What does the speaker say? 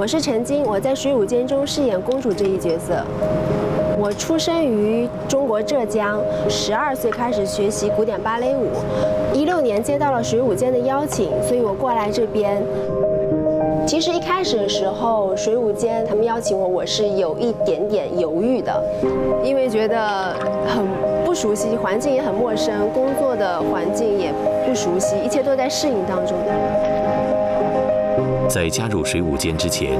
我是陈晶，我在水舞间中饰演公主这一角色。我出生于中国浙江，12岁开始学习古典芭蕾舞，16年接到了水舞间的邀请，所以我过来这边。其实一开始的时候，水舞间他们邀请我，我是有一点点犹豫的，因为觉得很不熟悉，环境也很陌生，工作的环境也不熟悉，一切都在适应当中。 在加入水舞间之前，